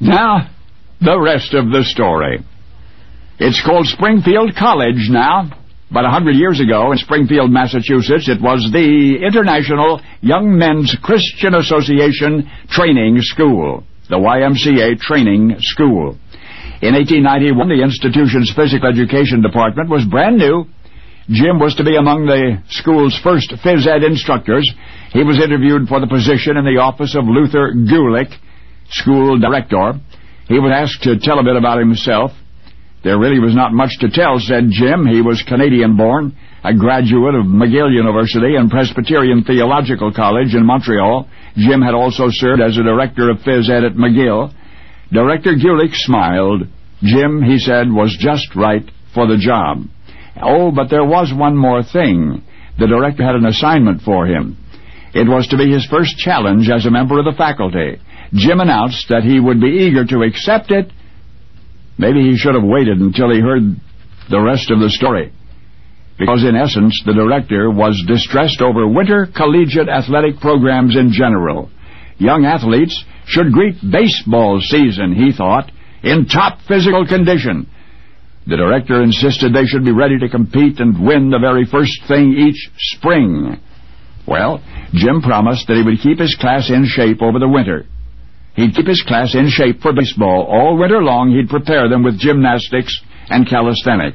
Now, the rest of the story. It's called Springfield College now. But 100 years ago in Springfield, Massachusetts, it was the International Young Men's Christian Association Training School, the YMCA Training School. In 1891, the institution's physical education department was brand new. Jim was to be among the school's first phys ed instructors. He was interviewed for the position in the office of Luther Gulick, school director. He was asked to tell a bit about himself. There really was not much to tell, said Jim. He was Canadian-born, a graduate of McGill University and Presbyterian Theological College in Montreal. Jim had also served as a director of phys ed at McGill. Director Gulick smiled. Jim, he said, was just right for the job. Oh, but there was one more thing. The director had an assignment for him. It was to be his first challenge as a member of the faculty. Jim announced that he would be eager to accept it. Maybe he should have waited until he heard the rest of the story, because in essence the director was distressed over winter collegiate athletic programs in general. Young athletes should greet baseball season, he thought, in top physical condition. The director insisted they should be ready to compete and win the very first thing each spring. Well, Jim promised that he would keep his class in shape over the winter. He'd keep his class in shape for baseball. All winter long, he'd prepare them with gymnastics and calisthenics.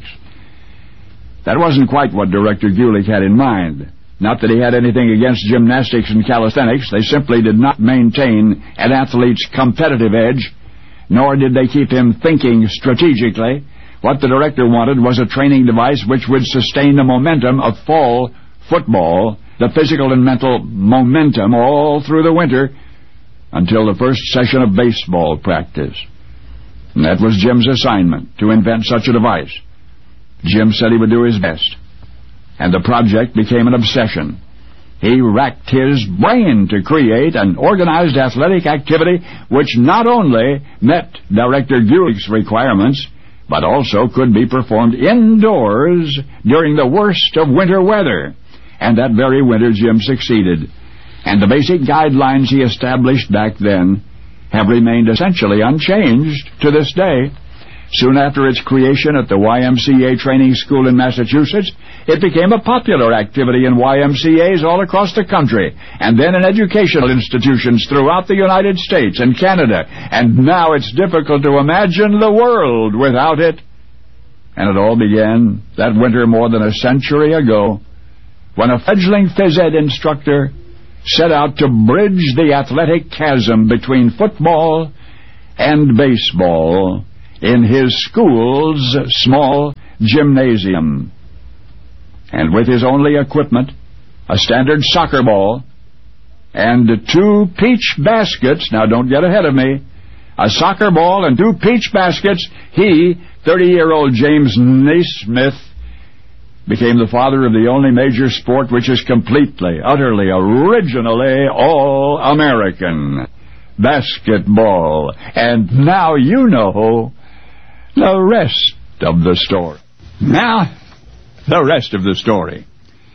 That wasn't quite what Director Gulick had in mind. Not that he had anything against gymnastics and calisthenics. They simply did not maintain an athlete's competitive edge, nor did they keep him thinking strategically. What the director wanted was a training device which would sustain the momentum of fall football, the physical and mental momentum all through the winter, until the first session of baseball practice. And that was Jim's assignment, to invent such a device. Jim said he would do his best, and the project became an obsession. He racked his brain to create an organized athletic activity which not only met Director Gulick's requirements, but also could be performed indoors during the worst of winter weather. And that very winter Jim succeeded. And the basic guidelines he established back then have remained essentially unchanged to this day. Soon after its creation at the YMCA Training School in Massachusetts, it became a popular activity in YMCAs all across the country, and then in educational institutions throughout the United States and Canada. And now it's difficult to imagine the world without it. And it all began that winter more than a century ago, when a fledgling phys ed instructor set out to bridge the athletic chasm between football and baseball in his school's small gymnasium. And with his only equipment, a standard soccer ball, and 2 peach baskets, now don't get ahead of me, a soccer ball and 2 peach baskets, he, 30-year-old James Naismith, became the father of the only major sport which is completely, utterly, originally all-American, basketball. And now you know the rest of the story. Now, the rest of the story.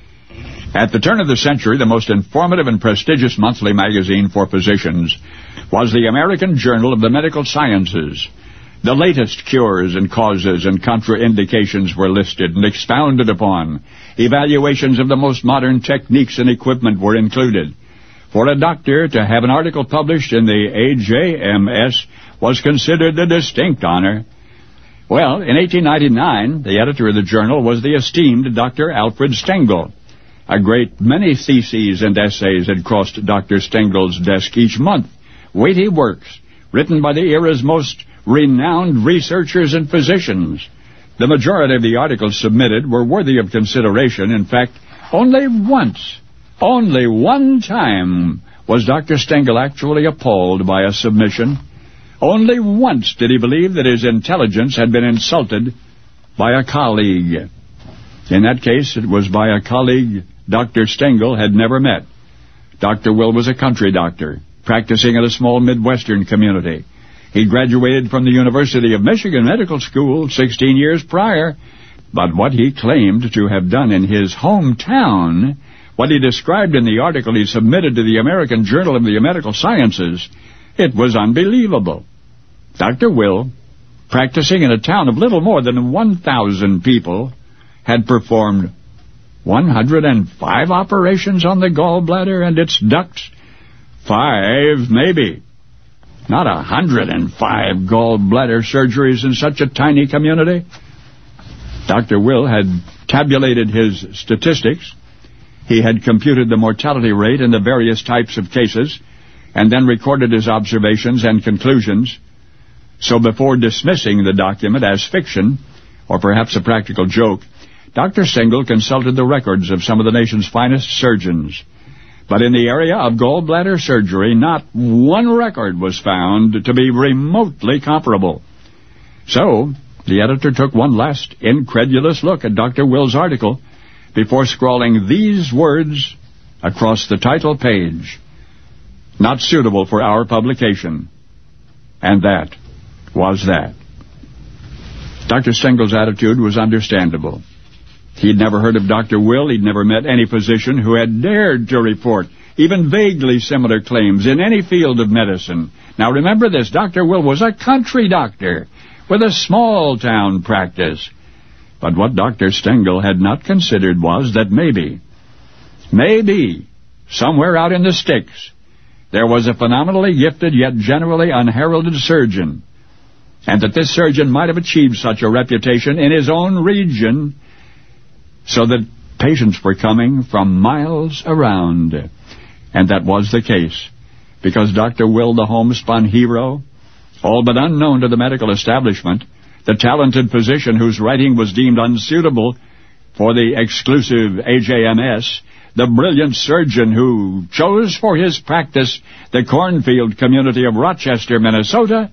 At the turn of the century, the most informative and prestigious monthly magazine for physicians was the American Journal of the Medical Sciences. The latest cures and causes and contraindications were listed and expounded upon. Evaluations of the most modern techniques and equipment were included. For a doctor to have an article published in the AJMS was considered a distinct honor. Well, in 1899, the editor of the journal was the esteemed Dr. Alfred Stengel. A great many theses and essays had crossed Dr. Stengel's desk each month. Weighty works, written by the era's most renowned researchers and physicians. The majority of the articles submitted were worthy of consideration. In fact, only one time was Dr. Stengel actually appalled by a submission. Only once did he believe that his intelligence had been insulted by a colleague. In that case, it was by a colleague Dr. Stengel had never met. Dr. Will was a country doctor, practicing at a small Midwestern community. He graduated from the University of Michigan Medical School 16 years prior, but what he claimed to have done in his hometown, what he described in the article he submitted to the American Journal of the Medical Sciences, it was unbelievable. Dr. Will, practicing in a town of little more than 1,000 people, had performed 105 operations on the gallbladder and its ducts. 5, maybe. Not 105 gallbladder surgeries in such a tiny community. Dr. Will had tabulated his statistics. He had computed the mortality rate in the various types of cases, and then recorded his observations and conclusions. So before dismissing the document as fiction, or perhaps a practical joke, Dr. Stengel consulted the records of some of the nation's finest surgeons. But in the area of gallbladder surgery, not one record was found to be remotely comparable. So the editor took one last incredulous look at Dr. Will's article before scrawling these words across the title page: "Not suitable for our publication." And that was that. Dr. Stengel's attitude was understandable. He'd never heard of Dr. Will. He'd never met any physician who had dared to report even vaguely similar claims in any field of medicine. Now remember this, Dr. Will was a country doctor with a small-town practice. But what Dr. Stengel had not considered was that maybe, somewhere out in the sticks, there was a phenomenally gifted yet generally unheralded surgeon, and that this surgeon might have achieved such a reputation in his own region, so that patients were coming from miles around. And that was the case, because Dr. Will, the homespun hero, all but unknown to the medical establishment, the talented physician whose writing was deemed unsuitable for the exclusive AJMS, the brilliant surgeon who chose for his practice the cornfield community of Rochester, Minnesota.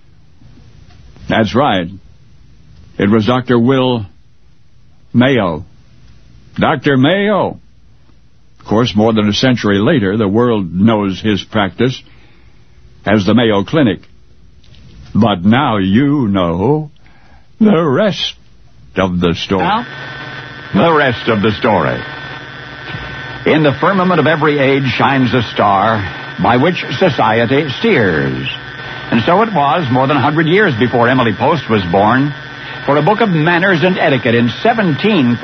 That's right. It was Dr. Will Mayo. Dr. Mayo. Of course, more than a century later, the world knows his practice as the Mayo Clinic. But now you know the rest of the story. The rest of the story. In the firmament of every age shines a star by which society steers. And so it was more than 100 years before Emily Post was born, for a book of manners and etiquette in 1747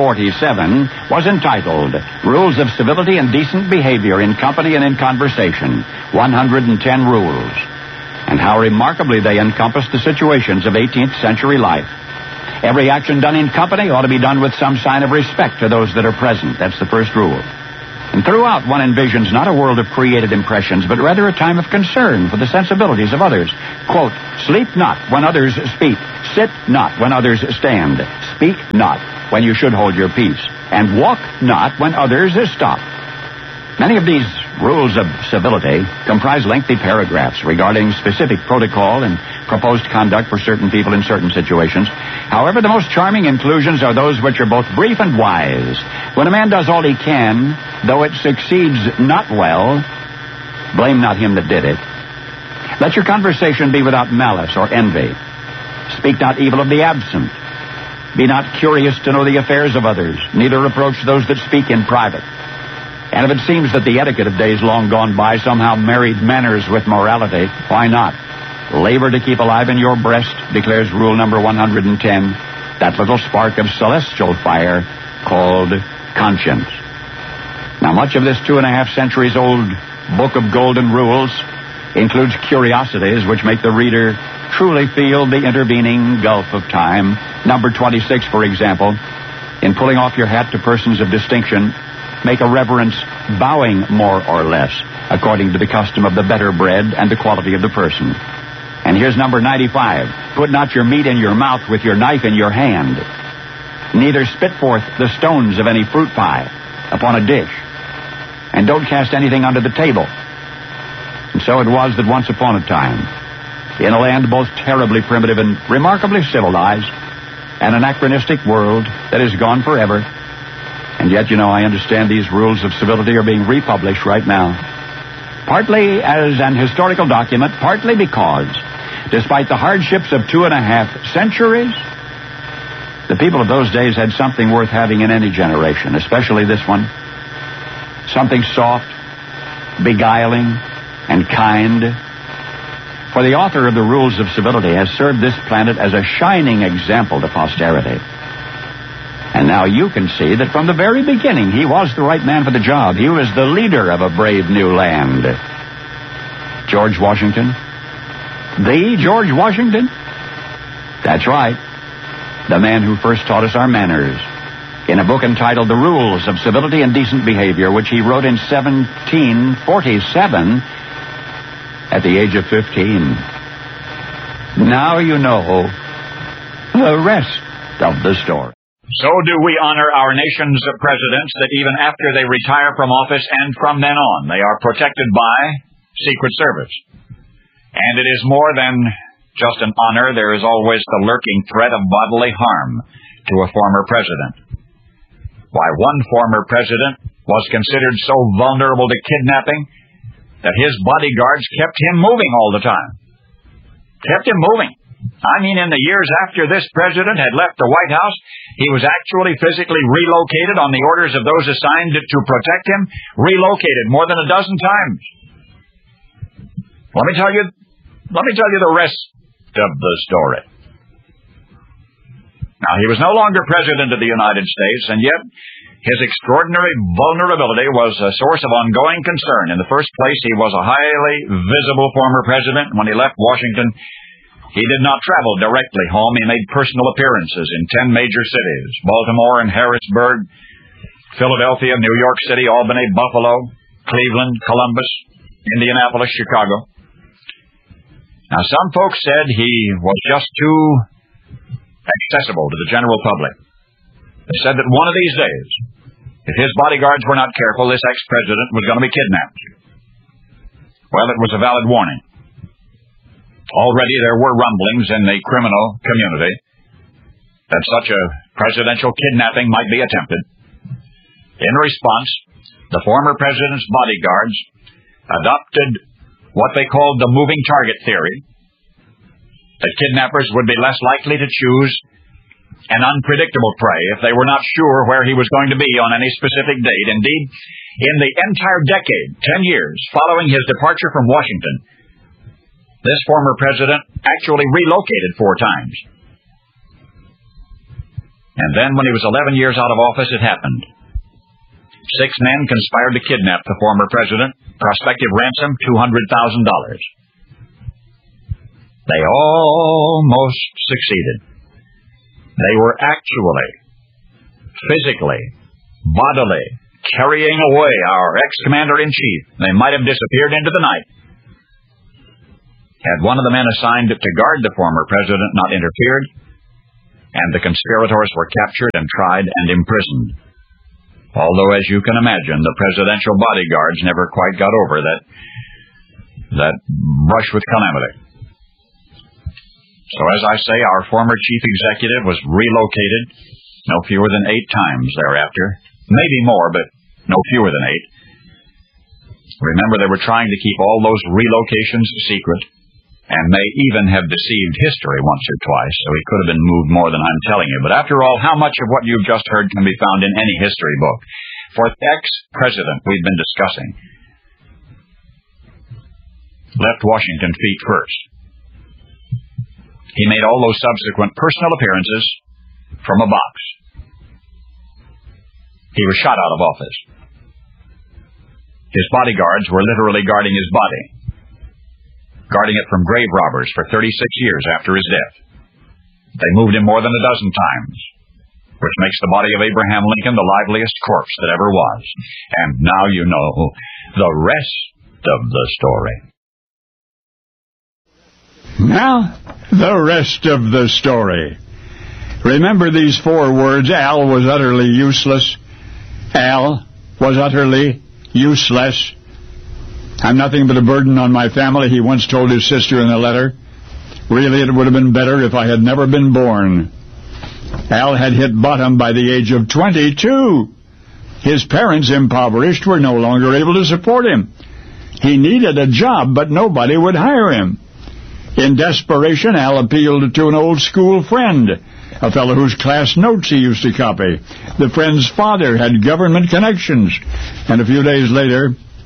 was entitled Rules of Civility and Decent Behavior in Company and in Conversation, 110 Rules. And how remarkably they encompassed the situations of 18th century life. Every action done in company ought to be done with some sign of respect to those that are present. That's the first rule. And throughout, one envisions not a world of created impressions, but rather a time of concern for the sensibilities of others. Quote, "Sleep not when others speak. Sit not when others stand. Speak not when you should hold your peace. And walk not when others stop." Many of these rules of civility comprise lengthy paragraphs regarding specific protocol and proposed conduct for certain people in certain situations. However, the most charming inclusions are those which are both brief and wise. When a man does all he can, though it succeeds not well, blame not him that did it. Let your conversation be without malice or envy. Speak not evil of the absent. Be not curious to know the affairs of others, neither reproach those that speak in private. And if it seems that the etiquette of days long gone by somehow married manners with morality, why not? Labor to keep alive in your breast, declares rule number 110, that little spark of celestial fire called conscience. Now, much of this 2.5 centuries old book of golden rules includes curiosities which make the reader truly feel the intervening gulf of time. Number 26, for example, in pulling off your hat to persons of distinction, make a reverence bowing more or less, according to the custom of the better bred and the quality of the person. And here's number 95. Put not your meat in your mouth with your knife in your hand. Neither spit forth the stones of any fruit pie upon a dish. And don't cast anything under the table. And so it was that once upon a time, in a land both terribly primitive and remarkably civilized, an anachronistic world that is gone forever. And yet, I understand these rules of civility are being republished right now. Partly as an historical document, partly because, despite the hardships of 2.5 centuries, the people of those days had something worth having in any generation, especially this one. Something soft, beguiling, and kind. For the author of the Rules of Civility has served this planet as a shining example to posterity. And now you can see that from the very beginning, he was the right man for the job. He was the leader of a brave new land. George Washington? The George Washington? That's right. The man who first taught us our manners. In a book entitled The Rules of Civility and Decent Behavior, which he wrote in 1747 at the age of 15. Now you know the rest of the story. So do we honor our nation's presidents that even after they retire from office and from then on, they are protected by Secret Service. And it is more than just an honor. There is always the lurking threat of bodily harm to a former president. Why, one former president was considered so vulnerable to kidnapping that his bodyguards kept him moving all the time. Kept him moving. I mean, in the years after this president had left the White House, he was actually physically relocated on the orders of those assigned to protect him, relocated more than a dozen times. Let me tell you the rest of the story. Now, he was no longer president of the United States, and yet his extraordinary vulnerability was a source of ongoing concern. In the first place, he was a highly visible former president. When he left Washington, he did not travel directly home. He made personal appearances in 10 major cities: Baltimore and Harrisburg, Philadelphia, New York City, Albany, Buffalo, Cleveland, Columbus, Indianapolis, Chicago. Now, some folks said he was just too accessible to the general public. They said that one of these days, if his bodyguards were not careful, this ex-president was going to be kidnapped. Well, it was a valid warning. Already there were rumblings in the criminal community that such a presidential kidnapping might be attempted. In response, the former president's bodyguards adopted what they called the moving target theory, that kidnappers would be less likely to choose an unpredictable prey if they were not sure where he was going to be on any specific date. Indeed, in the entire decade, 10 years following his departure from Washington, this former president actually relocated 4 times. And then when he was 11 years out of office, it happened. 6 men conspired to kidnap the former president. Prospective ransom, $200,000. They almost succeeded. They were actually, physically, bodily, carrying away our ex-commander-in-chief. They might have disappeared into the night. Had one of the men assigned to guard the former president not interfered, and the conspirators were captured and tried and imprisoned. Although, as you can imagine, the presidential bodyguards never quite got over that brush with calamity. So, as I say, our former chief executive was relocated no fewer than 8 times thereafter. Maybe more, but no fewer than 8. Remember, they were trying to keep all those relocations secret, and may even have deceived history once or twice, so he could have been moved more than I'm telling you. But after all, how much of what you've just heard can be found in any history book? For the ex-president we've been discussing left Washington feet first. He made all those subsequent personal appearances from a box. He was shot out of office. His bodyguards were literally guarding his body, guarding it from grave robbers for 36 years after his death. They moved him more than a dozen times, which makes the body of Abraham Lincoln the liveliest corpse that ever was. And now you know the rest of the story. Now, the rest of the story. Remember these 4 words: Al was utterly useless. Al was utterly useless. I'm nothing but a burden on my family, he once told his sister in a letter. Really, it would have been better if I had never been born. Al had hit bottom by the age of 22. His parents, impoverished, were no longer able to support him. He needed a job, but nobody would hire him. In desperation, Al appealed to an old school friend, a fellow whose class notes he used to copy. The friend's father had government connections, and a few days later,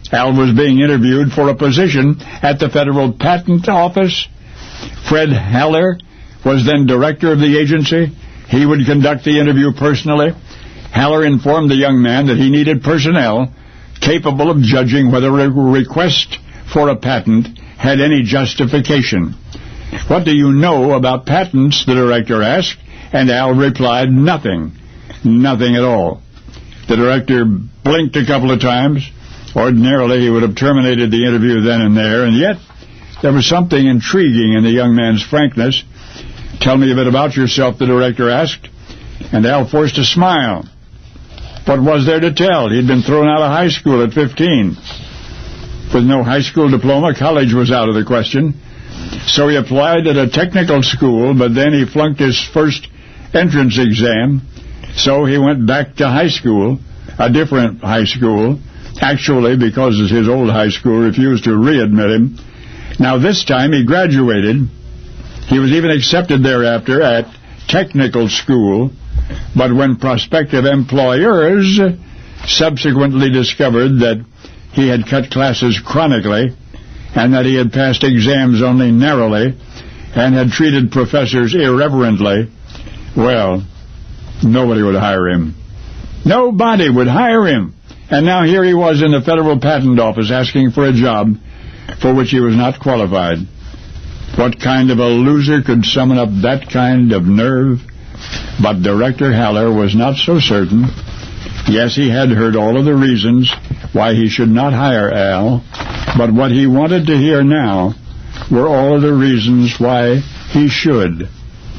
Al was being interviewed for a position at the Federal Patent Office. Fred Haller was then director of the agency. He would conduct the interview personally. Haller informed the young man that he needed personnel capable of judging whether a request for a patent had any justification. "What do you know about patents?" the director asked, and Al replied, "Nothing. Nothing at all." The director blinked a couple of times. Ordinarily, he would have terminated the interview then and there, and yet there was something intriguing in the young man's frankness. "Tell me a bit about yourself," the director asked, and Al forced a smile. What was there to tell? He'd been thrown out of high school at 15. With no high school diploma, college was out of the question. So he applied at a technical school, but then he flunked his first entrance exam. So he went back to high school, a different high school, actually because his old high school refused to readmit him. Now this time he graduated. He was even accepted thereafter at technical school, but when prospective employers subsequently discovered that he had cut classes chronically and that he had passed exams only narrowly and had treated professors irreverently, well, nobody would hire him. Nobody would hire him. And now here he was in the Federal Patent Office asking for a job for which he was not qualified. What kind of a loser could summon up that kind of nerve? But Director Haller was not so certain. Yes, he had heard all of the reasons why he should not hire Al, but what he wanted to hear now were all of the reasons why he should.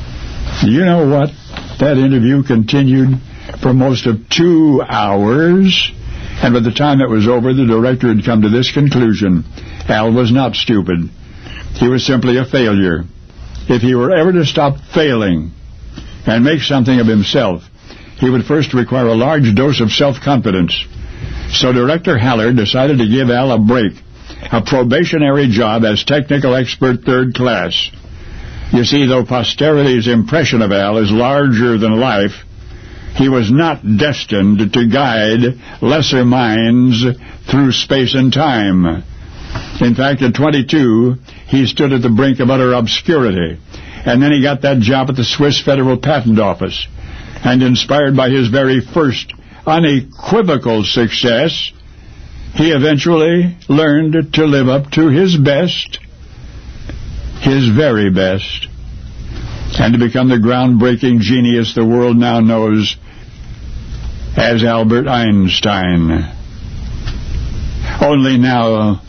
You know what? That interview continued for most of 2 hours, and by the time it was over, the director had come to this conclusion. Al was not stupid. He was simply a failure. If he were ever to stop failing and make something of himself, he would first require a large dose of self-confidence. So Director Haller decided to give Al a break, a probationary job as technical expert third class. You see, though posterity's impression of Al is larger than life, he was not destined to guide lesser minds through space and time. In fact, at 22, he stood at the brink of utter obscurity, and then he got that job at the Swiss Federal Patent Office. And inspired by his very first unequivocal success, he eventually learned to live up to his best, his very best, and to become the groundbreaking genius the world now knows as Albert Einstein. Only now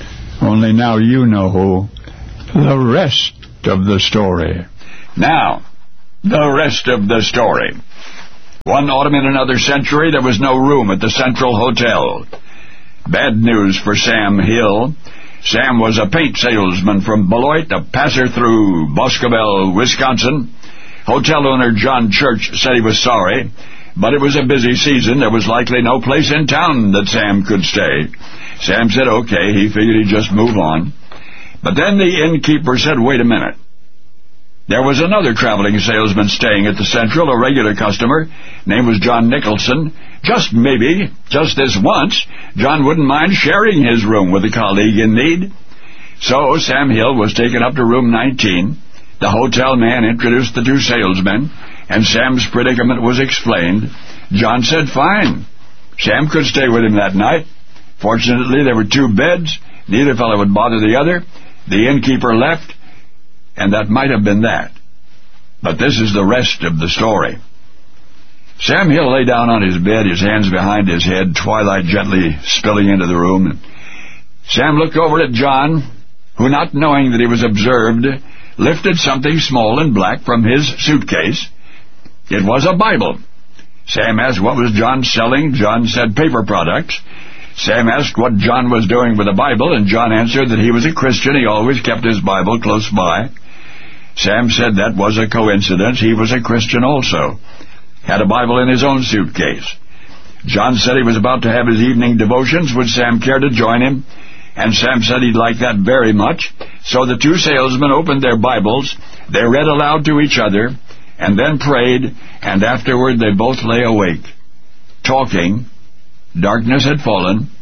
you know the rest of the story. Now, the rest of the story. One autumn in another century, there was no room at the Central Hotel. Bad news for Sam Hill. Sam was a paint salesman from Beloit, a passer through Boscobel, Wisconsin. Hotel owner John Church said he was sorry, but it was a busy season. There was likely no place in town that Sam could stay. Sam said okay. He figured he'd just move on. But then the innkeeper said, wait a minute. There was another traveling salesman staying at the Central, a regular customer. Name was John Nicholson. Just maybe, just this once, John wouldn't mind sharing his room with a colleague in need. So Sam Hill was taken up to room 19. The hotel man introduced the two salesmen, and Sam's predicament was explained. John said fine. Sam could stay with him that night. Fortunately, there were two beds. Neither fellow would bother the other. The innkeeper left, and that might have been that. But this is the rest of the story. Sam Hill lay down on his bed, his hands behind his head, twilight gently spilling into the room. Sam looked over at John, who, not knowing that he was observed, lifted something small and black from his suitcase. It was a Bible. Sam asked what was John selling. John said paper products. Sam asked what John was doing with the Bible, and John answered that he was a Christian. He always kept his Bible close by. Sam said that was a coincidence. He was a Christian also. Had a Bible in his own suitcase. John said he was about to have his evening devotions. Would Sam care to join him? And Sam said he'd like that very much. So the two salesmen opened their Bibles. They read aloud to each other, and then prayed, and afterward they both lay awake, talking. Darkness had fallen.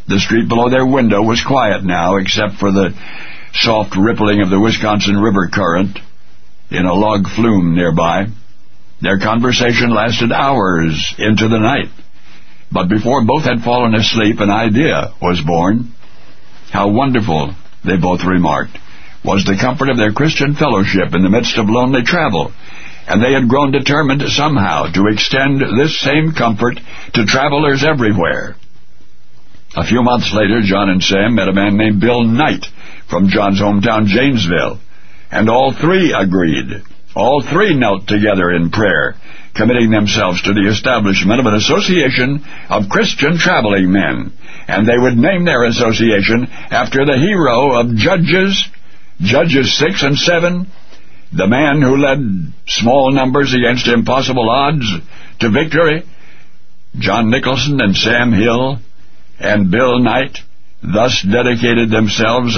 The street below their window was quiet now, except for the soft rippling of the Wisconsin River current in a log flume nearby. Their conversation lasted hours into the night. But before both had fallen asleep, an idea was born. How wonderful, they both remarked, was the comfort of their Christian fellowship in the midst of lonely travel, and they had grown determined somehow to extend this same comfort to travelers everywhere. A few months later, John and Sam met a man named Bill Knight from John's hometown, Janesville, and all three agreed. All three knelt together in prayer, committing themselves to the establishment of an association of Christian traveling men, and they would name their association after the hero of Judges 6 and 7, the man who led small numbers against impossible odds to victory. John Nicholson and Sam Hill and Bill Knight thus dedicated themselves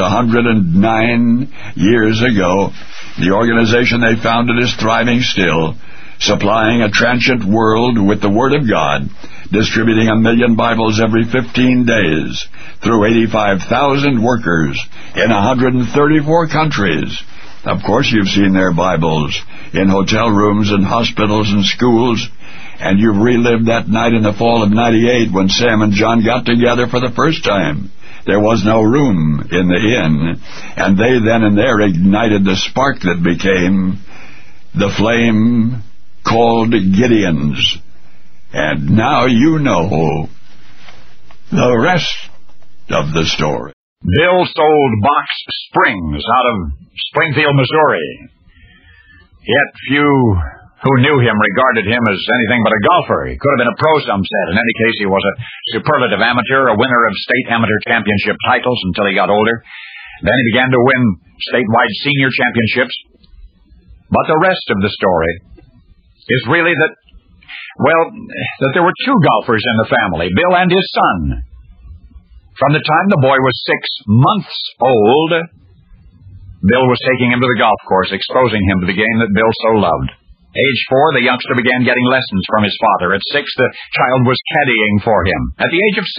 109 years ago. The organization they founded is thriving still, supplying a transient world with the Word of God, distributing 1 million Bibles every 15 days through 85,000 workers in 134 countries. Of course, you've seen their Bibles in hotel rooms and hospitals and schools, and you've relived that night in the fall of '98 when Sam and John got together for the first time. There was no room in the inn, and they then and there ignited the spark that became the flame called Gideon's. And now you know the rest of the story. Bill sold box springs out of Springfield, Missouri. Yet few who knew him regarded him as anything but a golfer. He could have been a pro, some said. In any case, he was a superlative amateur, a winner of state amateur championship titles until he got older. Then he began to win statewide senior championships. But the rest of the story is really that there were two golfers in the family, Bill and his son. From the time the boy was 6 months old, Bill was taking him to the golf course, exposing him to the game that Bill so loved. Age 4, the youngster began getting lessons from his father. At 6, the child was caddying for him. At the age of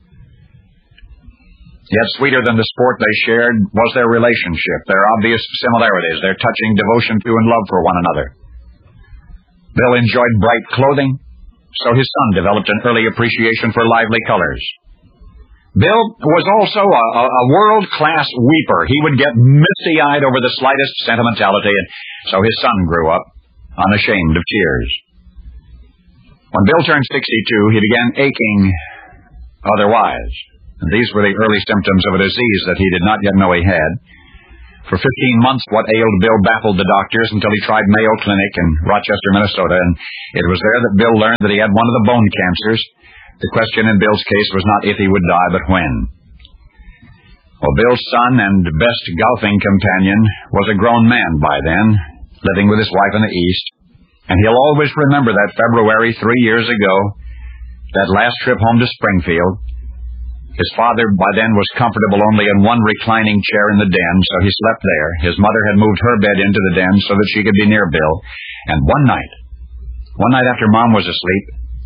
6. Yet sweeter than the sport they shared was their relationship, their obvious similarities, their touching devotion to and love for one another. Bill enjoyed bright clothing, so his son developed an early appreciation for lively colors. Bill was also a world-class weeper. He would get misty-eyed over the slightest sentimentality, and so his son grew up unashamed of tears. When Bill turned 62, he began aching otherwise. And these were the early symptoms of a disease that he did not yet know he had. For 15 months, what ailed Bill baffled the doctors until he tried Mayo Clinic in Rochester, Minnesota, and it was there that Bill learned that he had one of the bone cancers. The question in Bill's case was not if he would die, but when. Well, Bill's son and best golfing companion was a grown man by then, living with his wife in the East, and he'll always remember that February 3 years ago, that last trip home to Springfield. His father by then was comfortable only in one reclining chair in the den, so he slept there. His mother had moved her bed into the den so that she could be near Bill, and one night after Mom was asleep,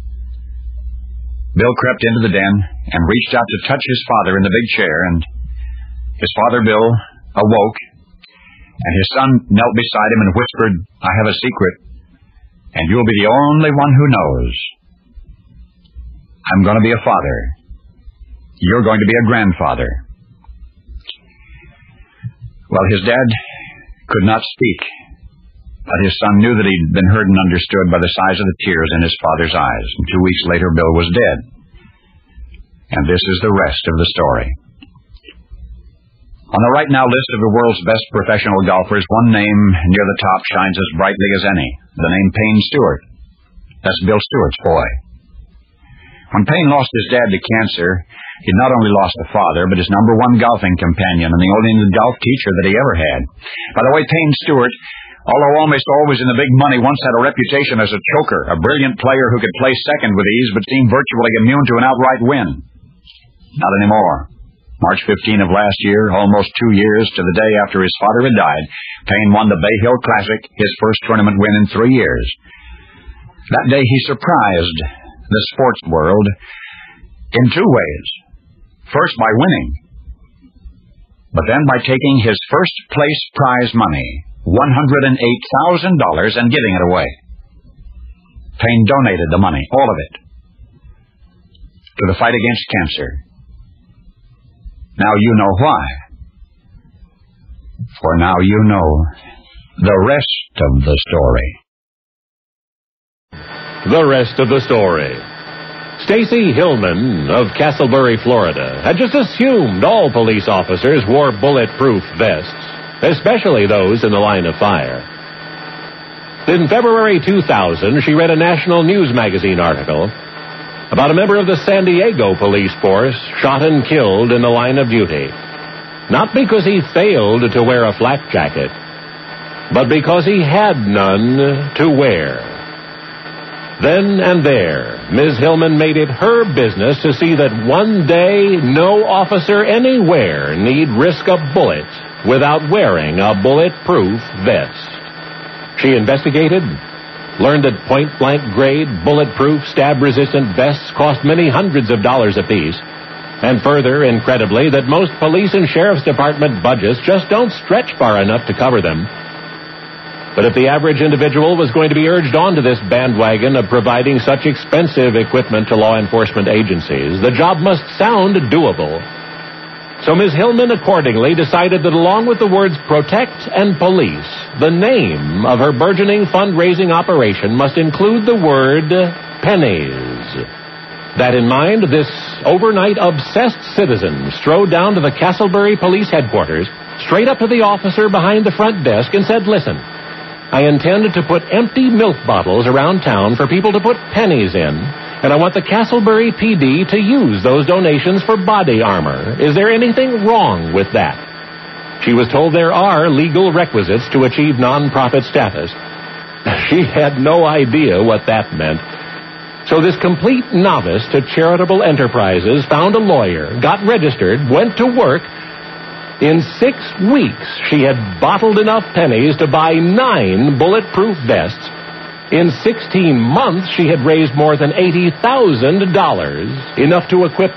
Bill crept into the den and reached out to touch his father in the big chair, and his father, Bill, awoke, and his son knelt beside him and whispered, "I have a secret, and you'll be the only one who knows. I'm going to be a father. You're going to be a grandfather." Well, his dad could not speak, but his son knew that he'd been heard and understood by the size of the tears in his father's eyes. And 2 weeks later, Bill was dead. And this is the rest of the story. On the right now list of the world's best professional golfers, one name near the top shines as brightly as any, the name Payne Stewart. That's Bill Stewart's boy. When Payne lost his dad to cancer, he not only lost a father, but his number one golfing companion and the only golf teacher that he ever had. By the way, Payne Stewart, although almost always in the big money, once had a reputation as a choker, a brilliant player who could play second with ease but seemed virtually immune to an outright win. Not anymore. March 15 of last year, almost 2 years to the day after his father had died, Payne won the Bay Hill Classic, his first tournament win in 3 years. That day he surprised the sports world in 2 ways. first by winning, but then by taking his first-place prize money, $108,000, and giving it away. Payne donated the money, all of it, to the fight against cancer. Now you know why. For now you know the rest of the story. The rest of the story. Stacy Hillman of Castleberry, Florida, had just assumed all police officers wore bulletproof vests, especially those in the line of fire. In February 2000, she read a national news magazine article about a member of the San Diego police force shot and killed in the line of duty. Not because he failed to wear a flak jacket, but because he had none to wear. Then and there, Ms. Hillman made it her business to see that one day no officer anywhere need risk a bullet without wearing a bulletproof vest. She investigated, learned that point-blank grade, bulletproof, stab-resistant vests cost many hundreds of dollars apiece, and further, incredibly, that most police and sheriff's department budgets just don't stretch far enough to cover them. But if the average individual was going to be urged onto this bandwagon of providing such expensive equipment to law enforcement agencies, the job must sound doable. So Ms. Hillman accordingly decided that along with the words protect and police, the name of her burgeoning fundraising operation must include the word pennies. That in mind, this overnight obsessed citizen strode down to the Castleberry Police Headquarters, straight up to the officer behind the front desk and said, "Listen, I intend to put empty milk bottles around town for people to put pennies in, and I want the Castleberry PD to use those donations for body armor. Is there anything wrong with that?" She was told there are legal requisites to achieve nonprofit status. She had no idea what that meant. So this complete novice to charitable enterprises found a lawyer, got registered, went to work. In 6 weeks, she had bottled enough pennies to buy 9 bulletproof vests. In 16 months, she had raised more than $80,000, enough to equip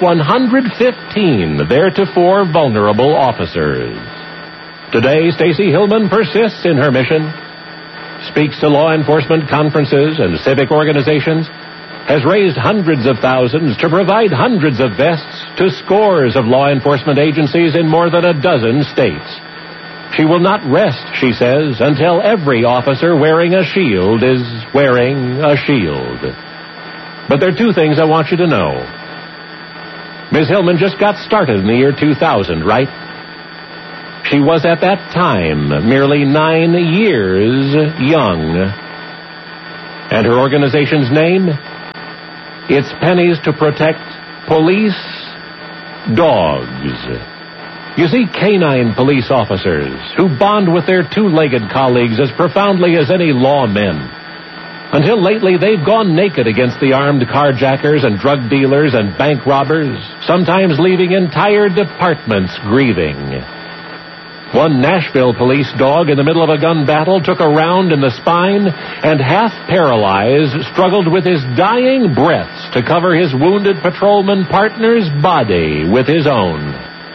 115 theretofore vulnerable officers. Today, Stacy Hillman persists in her mission, speaks to law enforcement conferences and civic organizations, has raised hundreds of thousands to provide hundreds of vests to scores of law enforcement agencies in more than a dozen states. She will not rest, she says, until every officer wearing a shield is wearing a shield. But there are 2 things I want you to know. Ms. Hillman just got started in the year 2000, right? She was at that time merely 9 years young. And her organization's name? It's Pennies to Protect Police Dogs. You see, canine police officers who bond with their 2-legged colleagues as profoundly as any lawmen. Until lately, they've gone naked against the armed carjackers and drug dealers and bank robbers, sometimes leaving entire departments grieving. One Nashville police dog in the middle of a gun battle took a round in the spine and, half paralyzed, struggled with his dying breaths to cover his wounded patrolman partner's body with his own.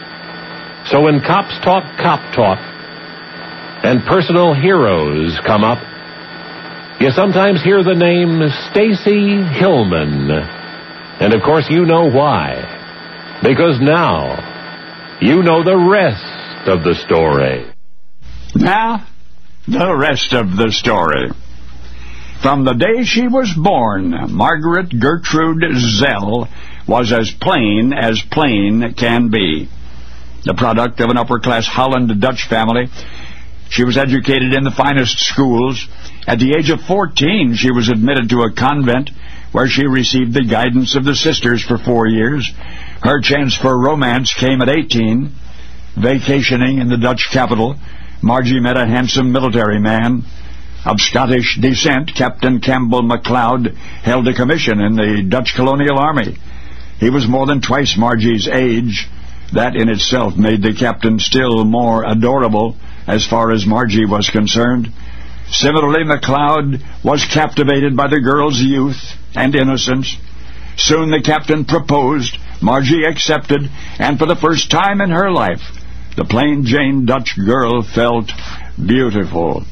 So when cops talk cop talk and personal heroes come up, you sometimes hear the name Stacy Hillman. And of course you know why. Because now you know the rest of the story. Now, the rest of the story. From the day she was born, Margaret Gertrude Zell was as plain can be. The product of an upper-class Holland Dutch family, she was educated in the finest schools. At the age of 14, she was admitted to a convent where she received the guidance of the sisters for 4 years. Her chance for romance came at 18. Vacationing in the Dutch capital, Margie met a handsome military man of Scottish descent. Captain Campbell MacLeod held a commission in the Dutch colonial army. He was more than twice Margie's age. That in itself made the captain still more adorable as far as Margie was concerned. Similarly, MacLeod was captivated by the girl's youth and innocence. Soon the captain proposed Margie accepted, and for the first time in her life, the plain Jane Dutch girl felt beautiful.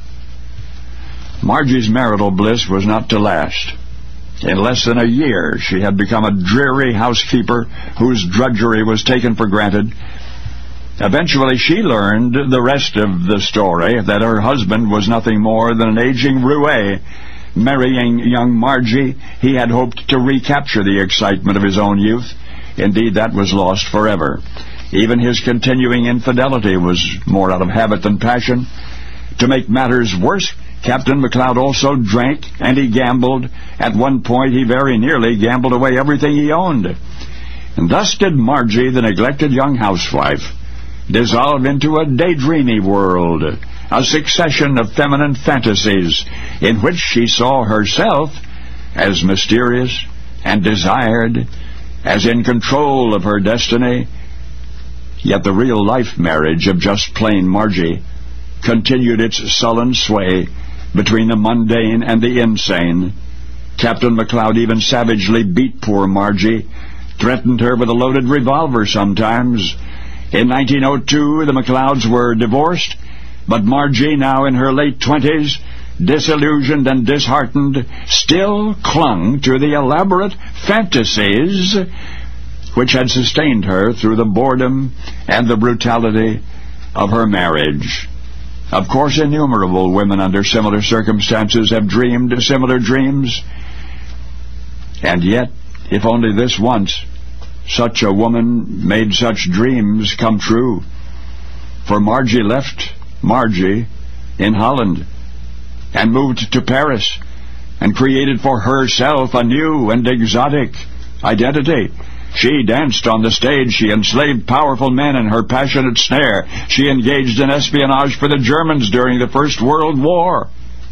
Margie's marital bliss was not to last. In less than a year, she had become a dreary housekeeper whose drudgery was taken for granted. Eventually, she learned the rest of the story, that her husband was nothing more than an aging roue. Marrying young Margie, he had hoped to recapture the excitement of his own youth. Indeed, that was lost forever. Even his continuing infidelity was more out of habit than passion. To make matters worse, Captain McLeod also drank, and he gambled. At one point, he very nearly gambled away everything he owned. And thus did Margie, the neglected young housewife, dissolve into a daydreamy world, a succession of feminine fantasies in which she saw herself as mysterious and desired, as in control of her destiny. Yet the real-life marriage of just plain Margie continued its sullen sway between the mundane and the insane. Captain McLeod even savagely beat poor Margie, threatened her with a loaded revolver sometimes. In 1902, the McLeods were divorced, but Margie, now in her late 20s, disillusioned and disheartened, still clung to the elaborate fantasies which had sustained her through the boredom and the brutality of her marriage. Of course, innumerable women under similar circumstances have dreamed similar dreams. And yet, if only this once, such a woman made such dreams come true. For Margie left Margie in Holland and moved to Paris and created for herself a new and exotic identity. She danced on the stage. She enslaved powerful men in her passionate snare. She engaged in espionage for the Germans during the First World War.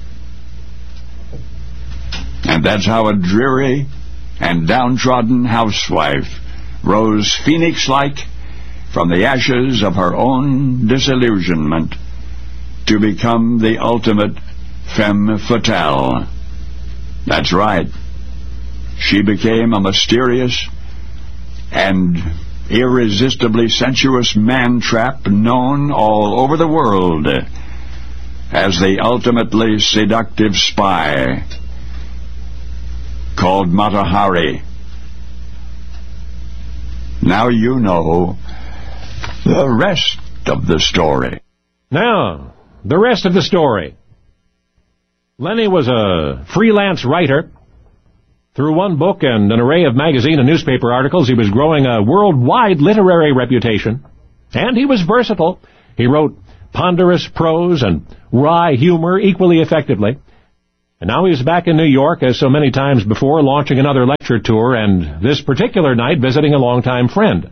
And that's how a dreary and downtrodden housewife rose phoenix-like from the ashes of her own disillusionment to become the ultimate femme fatale. That's right. She became a mysterious and irresistibly sensuous man-trap known all over the world as the ultimately seductive spy called Mata Hari. Now you know the rest of the story. Now, the rest of the story. Lenny was a freelance writer. Through one book and an array of magazine and newspaper articles, he was growing a worldwide literary reputation. And he was versatile. He wrote ponderous prose and wry humor equally effectively. And now he's back in New York, as so many times before, launching another lecture tour, and this particular night visiting a longtime friend.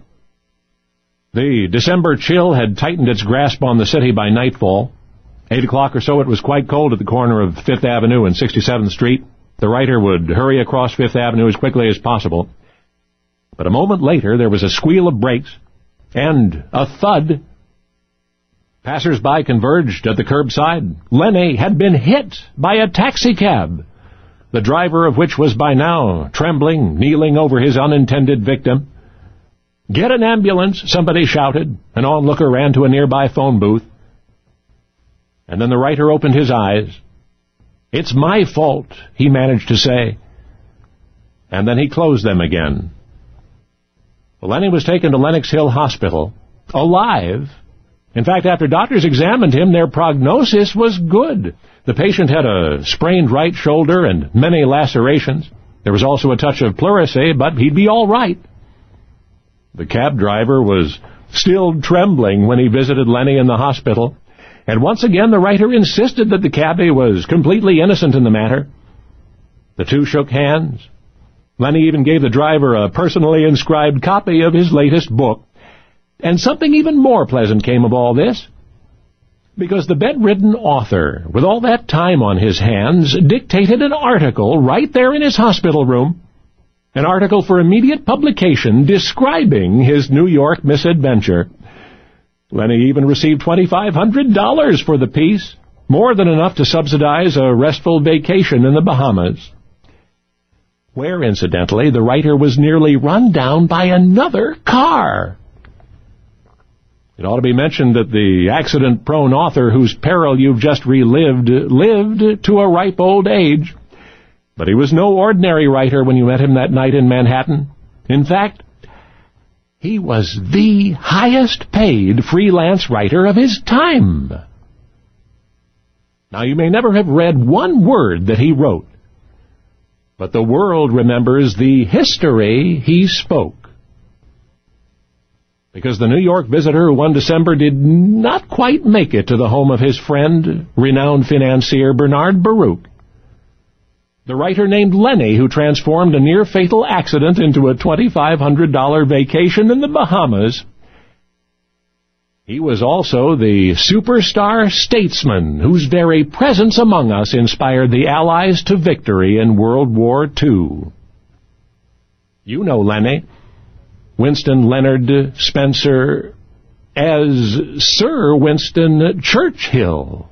The December chill had tightened its grasp on the city by nightfall. 8 o'clock or so, it was quite cold at the corner of 5th Avenue and 67th Street. The writer would hurry across 5th Avenue as quickly as possible. But a moment later, there was a squeal of brakes and a thud. Passers-by converged at the curbside. Lenny had been hit by a taxicab, the driver of which was by now trembling, kneeling over his unintended victim. "Get an ambulance," somebody shouted. An onlooker ran to a nearby phone booth. And then the writer opened his eyes. "It's my fault," he managed to say. And then he closed them again. Lenny was taken to Lenox Hill Hospital, alive. In fact, after doctors examined him, their prognosis was good. The patient had a sprained right shoulder and many lacerations. There was also a touch of pleurisy, but he'd be all right. The cab driver was still trembling when he visited Lenny in the hospital. And once again, the writer insisted that the cabbie was completely innocent in the matter. The two shook hands. Lenny even gave the driver a personally inscribed copy of his latest book. And something even more pleasant came of all this, because the bedridden author, with all that time on his hands, dictated an article right there in his hospital room, an article for immediate publication describing his New York misadventure. Lenny even received $2,500 for the piece, more than enough to subsidize a restful vacation in the Bahamas. where, incidentally, the writer was nearly run down by another car. It ought to be mentioned that the accident-prone author whose peril you've just relived lived to a ripe old age. But he was no ordinary writer when you met him that night in Manhattan. In fact, he was the highest-paid freelance writer of his time. Now, you may never have read one word that he wrote, but the world remembers the history he spoke. Because the New York Visitor who one December did not quite make it to the home of his friend, renowned financier Bernard Baruch. The writer named Lenny who transformed a near-fatal accident into a $2,500 vacation in the Bahamas. He was also the superstar statesman whose very presence among us inspired the Allies to victory in World War II. You know Lenny. Winston Leonard Spencer as Sir Winston Churchill.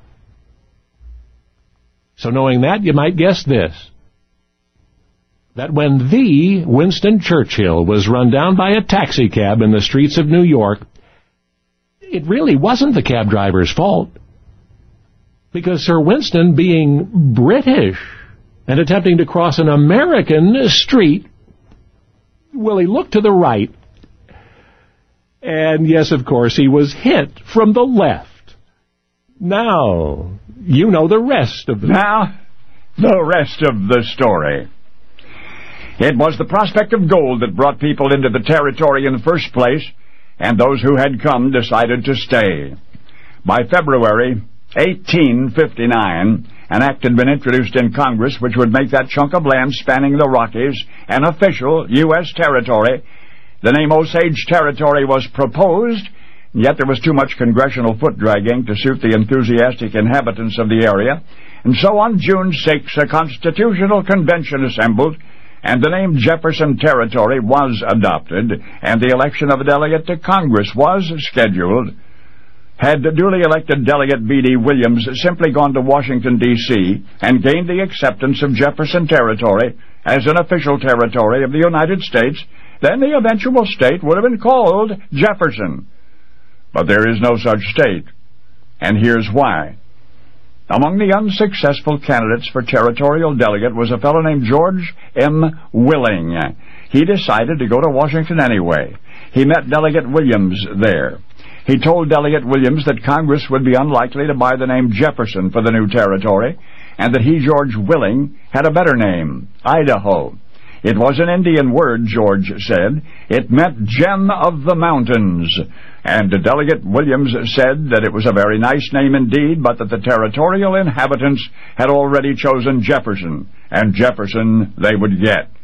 So knowing that, you might guess this, that when the Winston Churchill was run down by a taxicab in the streets of New York, it really wasn't the cab driver's fault, because Sir Winston, being British and attempting to cross an American street, well, he looked to the right, and yes, of course, he was hit from the left. Now, you know the rest of the... Now, the rest of the story. It was the prospect of gold that brought people into the territory in the first place, and those who had come decided to stay. By February 1859, an act had been introduced in Congress which would make that chunk of land spanning the Rockies an official U.S. territory. The name Osage Territory was proposed, yet there was too much congressional foot-dragging to suit the enthusiastic inhabitants of the area. And so on June 6, a constitutional convention assembled, and the name Jefferson Territory was adopted, and the election of a delegate to Congress was scheduled. Had the duly elected delegate B.D. Williams simply gone to Washington, D.C., and gained the acceptance of Jefferson Territory as an official territory of the United States, then the eventual state would have been called Jefferson. But there is no such state, and here's why. Among the unsuccessful candidates for territorial delegate was a fellow named George M. Willing. He decided to go to Washington anyway. He met Delegate Williams there. He told Delegate Williams that Congress would be unlikely to buy the name Jefferson for the new territory, and that he, George Willing, had a better name, Idaho. It was an Indian word, George said. It meant gem of the mountains. And Delegate Williams said that it was a very nice name indeed, but that the territorial inhabitants had already chosen Jefferson, and Jefferson they would get.